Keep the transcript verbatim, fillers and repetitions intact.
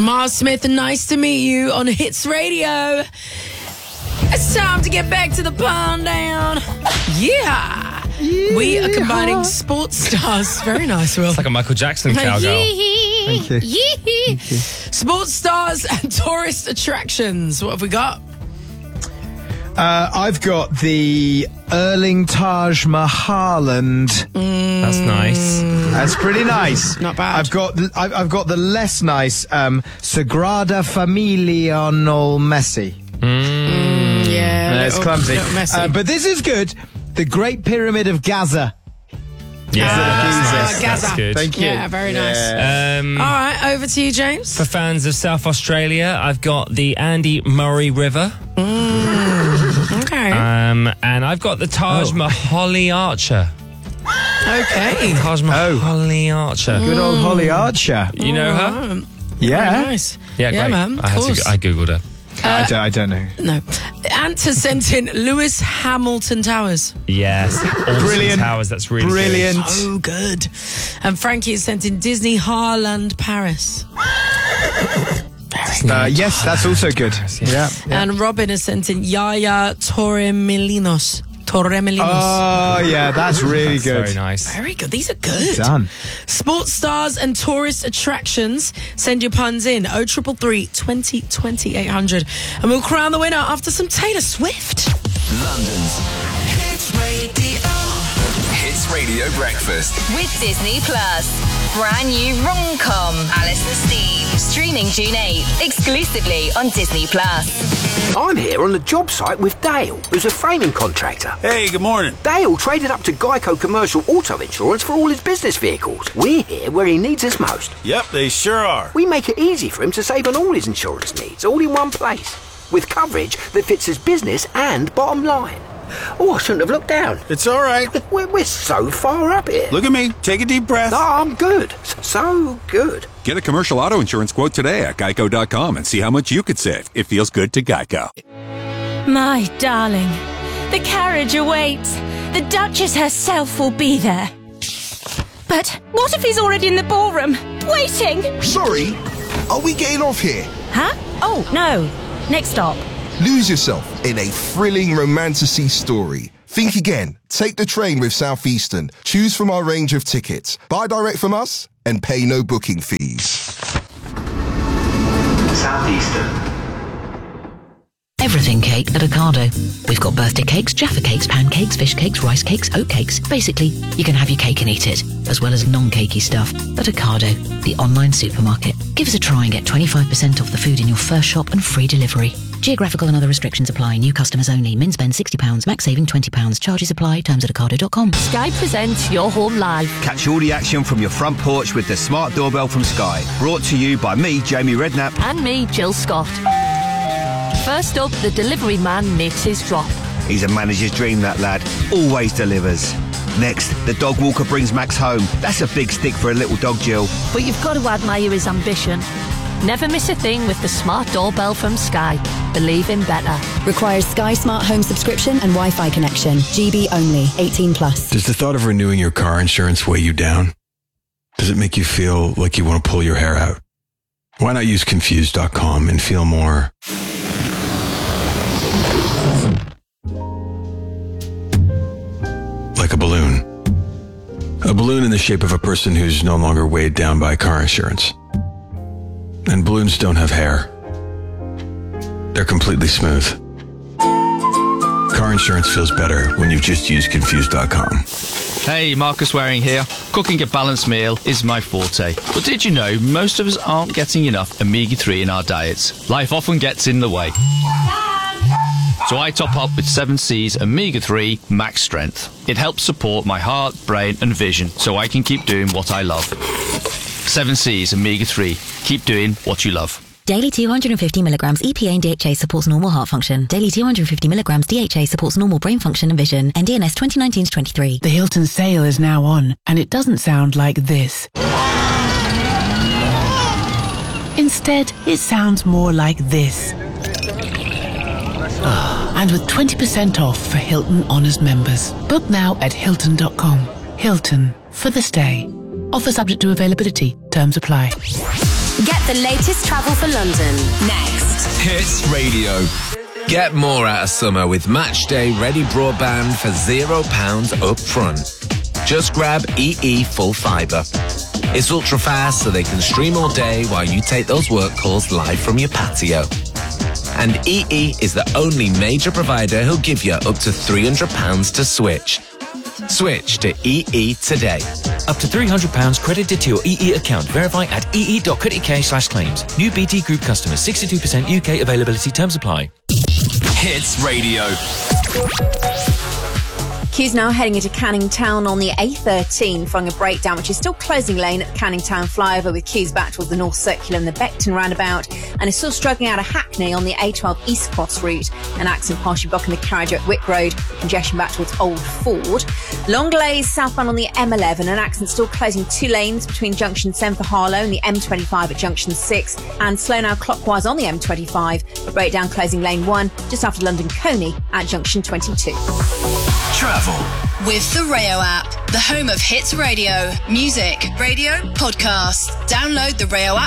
Mars Smith, nice to meet you on Hits Radio. It's time to get back to the pond down. Yeah. yeah. We are combining sports stars. Very nice, Will. It's like a Michael Jackson cowgirl. Thank you. Thank you. Sports stars and tourist attractions. What have we got? Uh, I've got the Erling Taj Mahaland. Mm. That's nice. That's pretty nice. Not bad. I've got the, I've, I've got the less nice um, Sagrada Familia Nol Messi. Mm, yeah, no, it's little, clumsy. little messy. Uh, but this is good. The Great Pyramid of Gaza. Yeah, Ah, that's, Gaza. that's good. Thank you. Yeah, very nice. Yeah. Um, All right, over to you, James. For fans of South Australia, I've got the Andy Murray River. Mm, okay. Um, and I've got the Taj Oh. Mahal Archer. okay. Taj Mahal Archer. Good old Holly Archer. You know her? Alright. Yeah. Very nice. Yeah, yeah great. man. I, Of had course. to, I googled her. I, don't, I don't know. No. Ant has sent in Lewis Hamilton Towers. Yes. Awesome Brilliant. Towers. That's really Brilliant. good. So good. And Frankie has sent in Disney Harland Paris. Uh, yes, that's also good. Yeah. yeah. And Robin has sent in Yaya Torremolinos. Torremolinos. Oh, yeah, that's really That's good. very nice. Very good. These are good. Done. Sports stars and tourist attractions. Send your puns in. oh triple three, twenty, twenty, eight hundred. And we'll crown the winner after some Taylor Swift. London's Hits Radio. Hits Radio Breakfast. With Disney Plus. Brand new rom-com, Alice and Steve. Streaming June eighth. Exclusively on Disney Plus. I'm here on the job site with Dale, who's a framing contractor. Hey, good morning. Dale traded up to Geico Commercial Auto Insurance for all his business vehicles. We're here where he needs us most. Yep, they sure are. We make it easy for him to save on all his insurance needs, all in one place, with coverage that fits his business and bottom line. Oh, I shouldn't have looked down. It's all right. We're, we're so far up here. Look at me. Take a deep breath. No, I'm good. So good. Get a commercial auto insurance quote today at geico dot com and see how much you could save. It feels good to Geico. My darling, the carriage awaits. The Duchess herself will be there. But what if he's already in the ballroom, waiting? Sorry, are we getting off here? Huh? Oh, no. Next stop. Lose yourself in a thrilling romantasy story. Think again. Take the train with Southeastern. Choose from our range of tickets. Buy direct from us and pay no booking fees. Southeastern. Everything cake at Ocado. We've got birthday cakes, Jaffa cakes, pancakes, fish cakes, rice cakes, oat cakes. Basically, you can have your cake and eat it, as well as non-cakey stuff. At Ocado, the online supermarket. Give us a try and get twenty-five percent off the food in your first shop and free delivery. Geographical and other restrictions apply. New customers only. Min spend sixty pounds, max saving twenty pounds. Charges apply. Terms at ocado dot com. Sky presents Your Home Live. Catch all the action from your front porch with the smart doorbell from Sky. Brought to you by me, Jamie Redknapp. And me, Jill Scott. First up, the delivery man makes his drop. He's a manager's dream, that lad. Always delivers. Next, the dog walker brings Max home. That's a big stick for a little dog, Jill. But you've got to admire his ambition. Never miss a thing with the smart doorbell from Sky. Believe in better. Requires Sky Smart Home subscription and Wi-Fi connection. G B only. eighteen plus. Does the thought of renewing your car insurance weigh you down? Does it make you feel like you want to pull your hair out? Why not use confused dot com and feel more... like a balloon. A balloon in the shape of a person who's no longer weighed down by car insurance. And balloons don't have hair. They're completely smooth. Car insurance feels better when you just use confused dot com. Hey, Marcus Waring here. Cooking a balanced meal is my forte. But did you know most of us aren't getting enough omega three in our diets? Life often gets in the way. So I top up with seven C's Omega three Max Strength. It helps support my heart, brain and vision so I can keep doing what I love. seven C's Omega three. Keep doing what you love. Daily two hundred fifty milligrams E P A and D H A supports normal heart function. Daily two hundred fifty milligrams D H A supports normal brain function and vision. N D N S twenty nineteen to twenty-three. The Hilton sale is now on, and it doesn't sound like this. Instead, it sounds more like this. And with twenty percent off for Hilton Honors members. Book now at hilton dot com. Hilton, for the stay. Offer subject to availability. Terms apply. Get the latest travel for London next. Hits Radio. Get more out of summer with Matchday Ready Broadband for zero pounds up front. Just grab E E Full Fibre. It's ultra fast so they can stream all day while you take those work calls live from your patio. And E E is the only major provider who'll give you up to three hundred pounds to switch. Switch to E E today. Up to three hundred pounds credited to your E E account. Verify at ee.co.uk slash claims. New B T Group customers. sixty-two percent U K availability. Terms apply. Hits Radio. Queues now heading into Canning Town on the A thirteen following a breakdown, which is still closing lane at the Canning Town flyover, with queues back towards the North Circular and the Beckton roundabout, and is still struggling out of Hackney on the A twelve East Cross route. An accident partially blocking the carriage at Wick Road, congestion back towards Old Ford. Long delays southbound on the M eleven, an accident still closing two lanes between junction seven for Harlow and the M twenty-five at junction six, and slow now clockwise on the M twenty-five, a breakdown closing lane one just after London Coney at junction twenty-two. Travel. With the Rayo app, the home of hits radio, music, radio, podcasts. Download the Rayo app